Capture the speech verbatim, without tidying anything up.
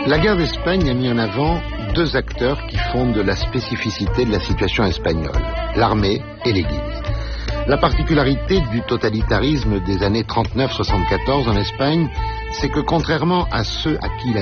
La guerre d'Espagne a mis en avant deux acteurs qui font de la spécificité de la situation espagnole, l'armée et l'Église. La particularité du totalitarisme des années trente-neuf soixante-quatorze en Espagne, c'est que contrairement à ceux à qui il a